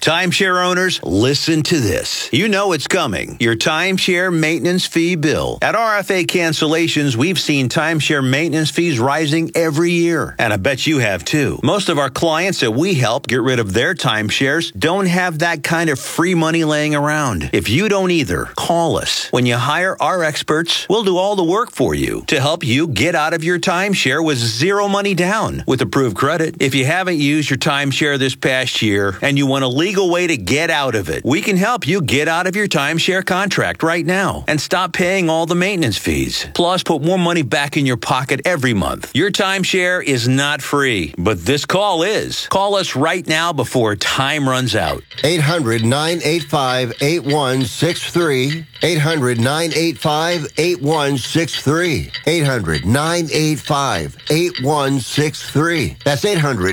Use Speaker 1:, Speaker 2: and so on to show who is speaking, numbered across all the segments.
Speaker 1: Timeshare owners, listen to this. You know it's coming. Your timeshare maintenance fee bill. At RFA Cancellations, we've seen timeshare maintenance fees rising every year. And I bet you have too. Most of our clients that we help get rid of their timeshares don't have that kind of free money laying around. If you don't either, call us. When you hire our experts, we'll do all the work for you to help you get out of your timeshare with zero money down with approved credit. If you haven't used your timeshare this past year and you want a legal way to get out of it, we can help you get out of your timeshare contract right now and stop paying all the maintenance fees. Plus, put more money back in your pocket every month. Your timeshare is not free, but this call is. Call us right now before time runs out.
Speaker 2: 800-985-8163. 800-985-8163. 800-985-8163. That's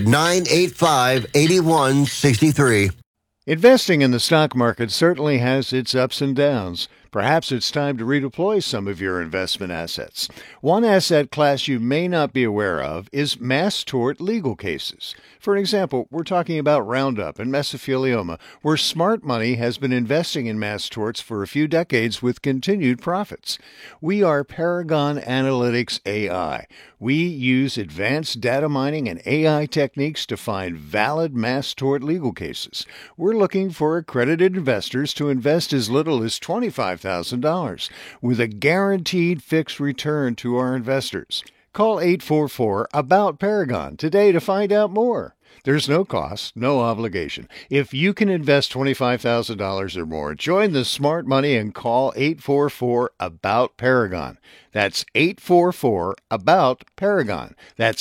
Speaker 2: 800-985-8163.
Speaker 3: Investing in the stock market certainly has its ups and downs. Perhaps it's time to redeploy some of your investment assets. One asset class you may not be aware of is mass tort legal cases. For example, we're talking about Roundup and mesothelioma, where smart money has been investing in mass torts for a few decades with continued profits. We are Paragon Analytics AI. We use advanced data mining and AI techniques to find valid mass tort legal cases. We're looking for accredited investors to invest as little as $25,000 with a guaranteed fixed return to our investors. Call 844-ABOUT-PARAGON today to find out more. There's no cost, no obligation. If you can invest $25,000 or more, join the smart money and call 844-ABOUT-PARAGON. That's 844-ABOUT-PARAGON. That's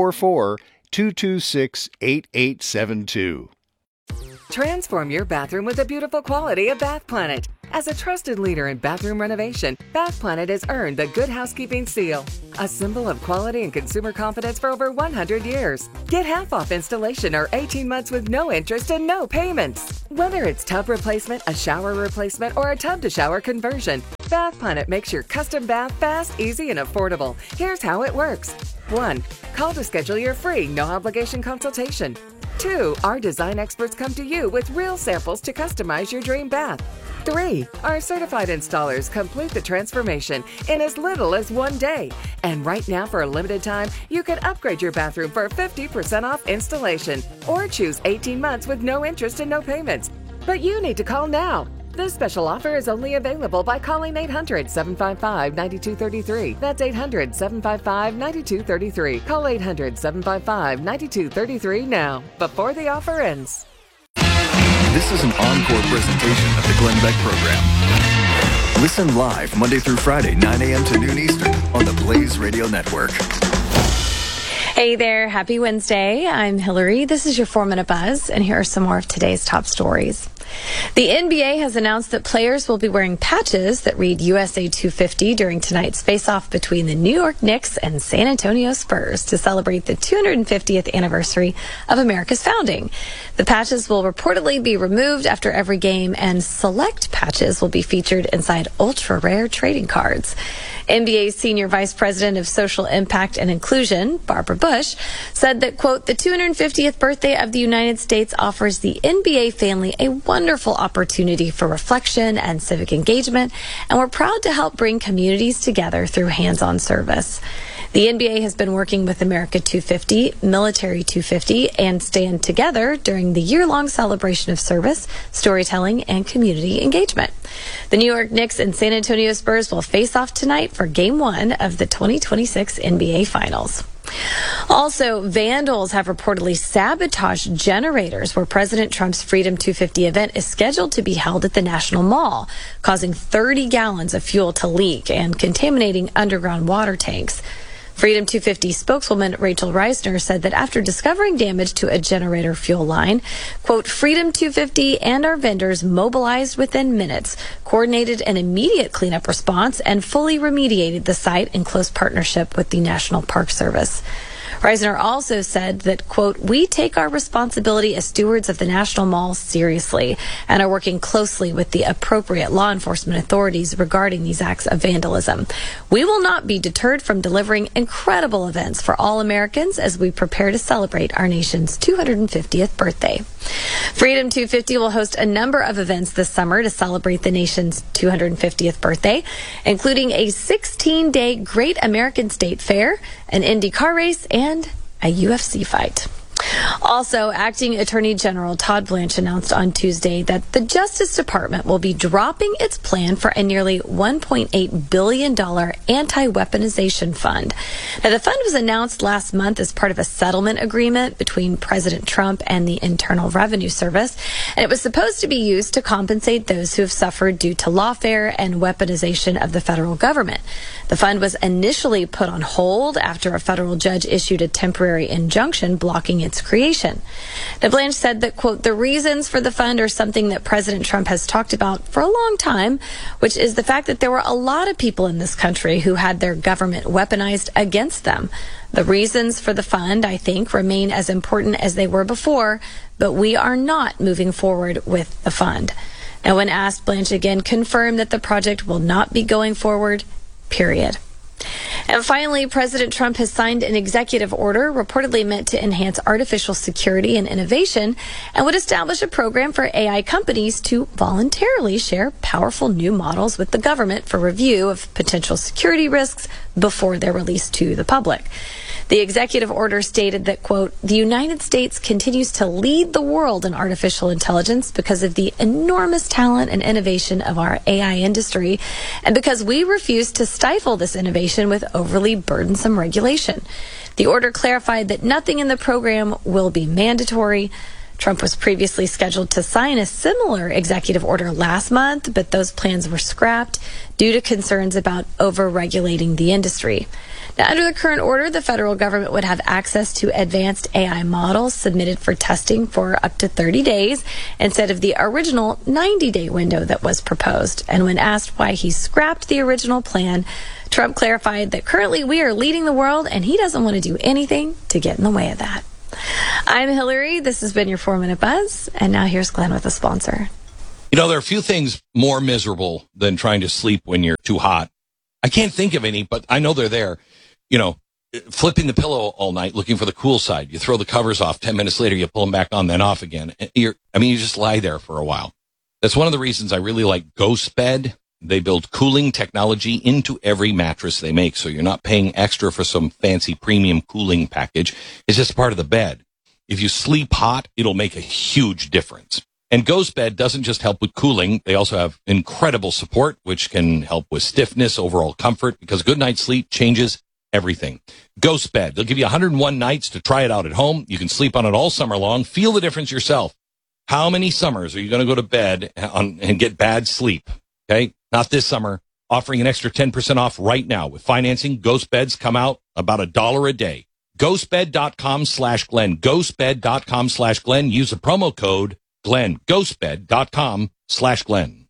Speaker 3: 844-226-8872.
Speaker 4: Transform your bathroom with the beautiful quality of Bath Planet. As a trusted leader in bathroom renovation, Bath Planet has earned the Good Housekeeping seal, a symbol of quality and consumer confidence for over 100 years. Get half off installation or 18 months with no interest and no payments. Whether it's tub replacement, a shower replacement, or a tub-to-shower conversion, Bath Planet makes your custom bath fast, easy, and affordable. Here's how it works. 1. Call to schedule your free, no-obligation consultation. 2. Our design experts come to you with real samples to customize your dream bath. 3. Our certified installers complete the transformation in as little as 1 day. And right now, for a limited time, you can upgrade your bathroom for 50% off installation or choose 18 months with no interest and no payments. But you need to call now. This special offer is only available by calling 800-755-9233. That's 800-755-9233. Call 800-755-9233 now, before the offer ends.
Speaker 5: This is an encore presentation of the Glenn Beck Program. Listen live Monday through Friday, 9 a.m. to noon Eastern on the Blaze Radio Network.
Speaker 6: Hey there, happy Wednesday. I'm Hillary. This is your 4-Minute Buzz, and here are some more of today's top stories. The NBA has announced that players will be wearing patches that read USA 250 during tonight's face-off between the New York Knicks and San Antonio Spurs to celebrate the 250th anniversary of America's founding. The patches will reportedly be removed after every game, and select patches will be featured inside ultra-rare trading cards. NBA Senior Vice President of Social Impact and Inclusion, Barbara Bush, said that, quote, the 250th birthday of the United States offers the NBA family a wonderful opportunity for reflection and civic engagement, and we're proud to help bring communities together through hands-on service. The NBA has been working with America 250, Military 250, and Stand Together during the year-long celebration of service, storytelling, and community engagement. The New York Knicks and San Antonio Spurs will face off tonight for Game 1 of the 2026 NBA Finals. Also, vandals have reportedly sabotaged generators where President Trump's Freedom 250 event is scheduled to be held at the National Mall, causing 30 gallons of fuel to leak and contaminating underground water tanks. Freedom 250 spokeswoman Rachel Reisner said that after discovering damage to a generator fuel line, quote, Freedom 250 and our vendors mobilized within minutes, coordinated an immediate cleanup response, and fully remediated the site in close partnership with the National Park Service. Reisner also said that, quote, we take our responsibility as stewards of the National Mall seriously and are working closely with the appropriate law enforcement authorities regarding these acts of vandalism. We will not be deterred from delivering incredible events for all Americans as we prepare to celebrate our nation's 250th birthday. Freedom 250 will host a number of events this summer to celebrate the nation's 250th birthday, including a 16-day Great American State Fair, an Indy car race, and a UFC fight. Also, Acting Attorney General Todd Blanche announced on Tuesday that the Justice Department will be dropping its plan for a nearly $1.8 billion anti-weaponization fund. Now, the fund was announced last month as part of a settlement agreement between President Trump and the Internal Revenue Service, and it was supposed to be used to compensate those who have suffered due to lawfare and weaponization of the federal government. The fund was initially put on hold after a federal judge issued a temporary injunction blocking its creation. Now, Blanche said that, quote, the reasons for the fund are something that President Trump has talked about for a long time, which is the fact that there were a lot of people in this country who had their government weaponized against them. The reasons for the fund, I think, remain as important as they were before, but we are not moving forward with the fund. Now, when asked, Blanche again confirmed that the project will not be going forward, period. And finally, President Trump has signed an executive order reportedly meant to enhance artificial security and innovation and would establish a program for AI companies to voluntarily share powerful new models with the government for review of potential security risks before they're released to the public. The executive order stated that, quote, the United States continues to lead the world in artificial intelligence because of the enormous talent and innovation of our AI industry, and because we refuse to stifle this innovation with overly burdensome regulation. The order clarified that nothing in the program will be mandatory. Trump was previously scheduled to sign a similar executive order last month, but those plans were scrapped due to concerns about over-regulating the industry. Now, under the current order, the federal government would have access to advanced AI models submitted for testing for up to 30 days instead of the original 90-day window that was proposed. And when asked why he scrapped the original plan, Trump clarified that currently we are leading the world and he doesn't want to do anything to get in the way of that. I'm Hillary. This has been your 4-Minute Buzz. And now here's Glenn with a sponsor.
Speaker 7: You know, there are a few things more miserable than trying to sleep when you're too hot. I can't think of any, but I know they're there. You know, flipping the pillow all night, looking for the cool side. You throw the covers off. 10 minutes later, you pull them back on, then off again. You just lie there for a while. That's one of the reasons I really like Ghost Bed. They build cooling technology into every mattress they make, so you're not paying extra for some fancy premium cooling package. It's just part of the bed. If you sleep hot, it'll make a huge difference. And Ghost Bed doesn't just help with cooling. They also have incredible support, which can help with stiffness, overall comfort, because good night's sleep changes everything. Ghost Bed. They'll give you 101 nights to try it out at home. You can sleep on it all summer long. Feel the difference yourself. How many summers are you going to go to bed and get bad sleep? Okay? Not this summer. Offering an extra 10% off right now with financing. Ghost Beds come out about $1 a day. Ghostbed.com/Glenn. Ghostbed.com/Glenn. Use the promo code Glenn. Ghostbed.com/Glenn.